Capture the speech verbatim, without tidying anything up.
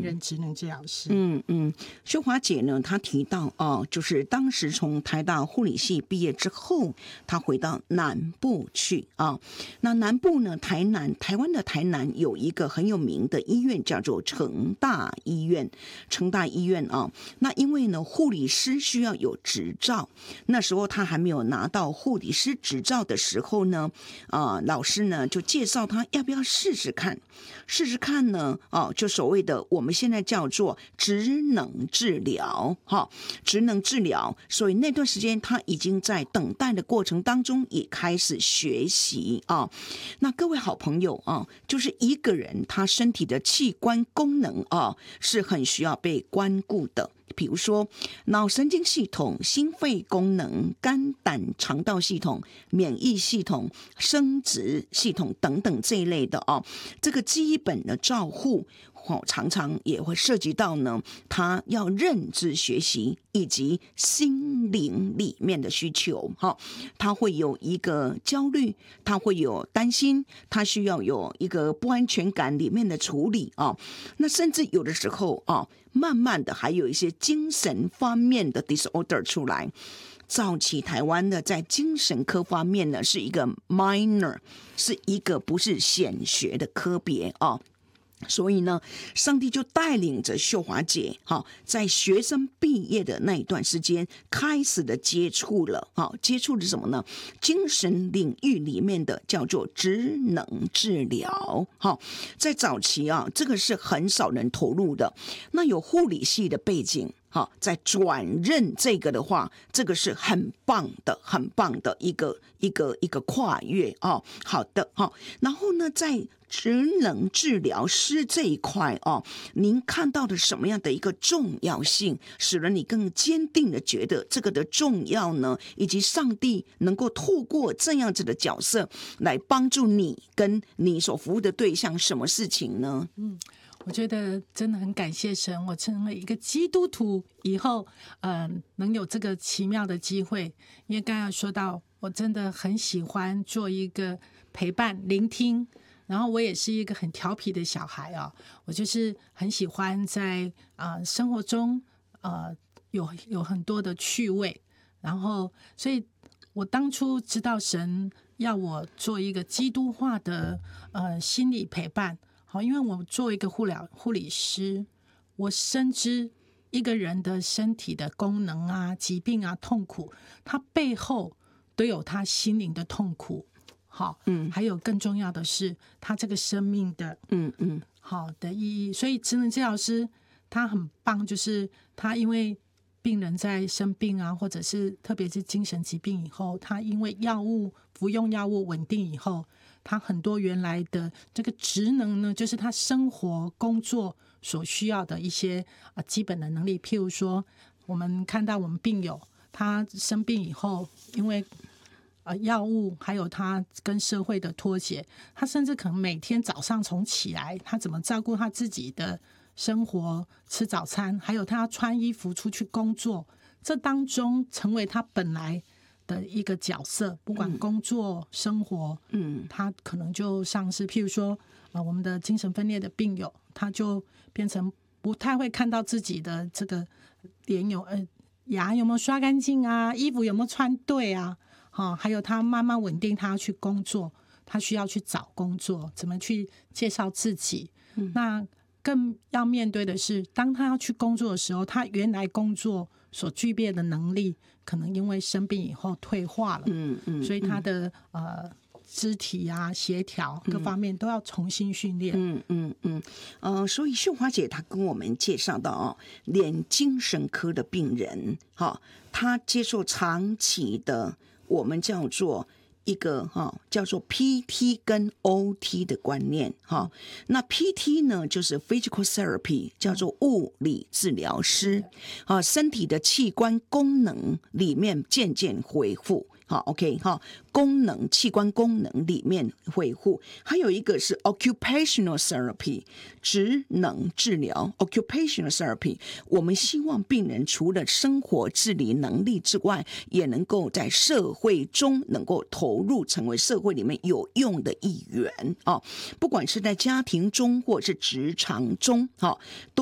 任职能治疗师。 嗯嗯，秀华姐呢，她提到哦，就是当时从台大护理系毕业之后，她回到南部去啊、哦。那南部呢，台南，台湾的台南有一个很有名的医院，叫做成大医院。成大医院啊、哦，那因为呢，护理师需要有执照，那时候她还没有拿到护理师执照的时候呢，啊、呃，老师呢就介绍她要不要试试看，试试看呢，哦，就所谓的我们现在叫做职能治疗，哈、哦，职能治疗。所以那段时间他已经在等待的过程当中也开始学习啊、哦。那各位好朋友啊、哦，就是一个人他身体的器官功能啊、哦，是很需要被关顾的。比如说脑神经系统、心肺功能、肝胆肠道系统、免疫系统、生殖系统等等这一类的哦，这个基本的照护。常常也会涉及到呢，他要认知学习以及心灵里面的需求，哈，他会有一个焦虑，他会有担心，他需要有一个不安全感里面的处理啊，那甚至有的时候啊，慢慢的还有一些精神方面的 disorder 出来。早期台湾的在精神科方面呢，是一个 minor， 是一个不是显学的科别啊。所以呢，上帝就带领着秀华姐，哈，在学生毕业的那一段时间，开始的接触了，哈，接触的什么呢？精神领域里面的叫做职能治疗，哈，在早期啊，这个是很少人投入的。那有护理系的背景。好，在转任这个的话，这个是很棒的、很棒的一个一个一个跨越哦。好的，好，然后呢，在职能治疗师这一块哦，您看到的什么样的一个重要性，使得你更坚定的觉得这个的重要呢？以及上帝能够透过这样子的角色来帮助你跟你所服务的对象什么事情呢？ 嗯。我觉得真的很感谢神，我成为一个基督徒以后，呃，能有这个奇妙的机会。因为刚刚说到，我真的很喜欢做一个陪伴、聆听，然后我也是一个很调皮的小孩啊，我就是很喜欢在啊、呃、生活中呃有有很多的趣味，然后所以我当初知道神要我做一个基督化的呃心理陪伴。好，因为我作为一个护疗护理师，我深知一个人的身体的功能啊、疾病啊、痛苦，它背后都有他心灵的痛苦。好，嗯，还有更重要的是，他这个生命的，嗯嗯，好的意义。所以职能治疗师他很棒，就是他因为病人在生病啊，或者是特别是精神疾病以后，他因为药物服用药物稳定以后。他很多原来的这个职能呢，就是他生活工作所需要的一些呃基本的能力。譬如说，我们看到我们病友他生病以后，因为呃药物还有他跟社会的脱节，他甚至可能每天早上从起来，他怎么照顾他自己的生活、吃早餐，还有他要穿衣服出去工作，这当中成为他本来的一个角色，不管工作、嗯、生活，嗯，他可能就像是譬如说，呃，我们的精神分裂的病友，他就变成不太会看到自己的这个脸有呃牙有没有刷干净啊，衣服有没有穿对啊，哦，还有他慢慢稳定，他要去工作，他需要去找工作，怎么去介绍自己，嗯，那更要面对的是，当他要去工作的时候，他原来工作所具备的能力，可能因为生病以后退化了，嗯嗯，所以他的呃肢体啊、协调各方面都要重新训练， 嗯嗯嗯，呃，所以秀华姐她跟我们介绍到哦，连精神科的病人，哈、哦，他接受长期的我们叫做。一个哈、哦、叫做 P T 跟 O T 的观念哈、哦，那 P T 呢就是 physical therapy， 叫做物理治疗师啊，身体的器官功能里面渐渐恢复。好 ，OK， 哈，功能器官功能里面恢复，还有一个是 occupational therapy， 职能治疗 occupational therapy。我们希望病人除了生活自理能力之外，也能够在社会中能够投入，成为社会里面有用的一员啊。不管是在家庭中或是职场中，哈，都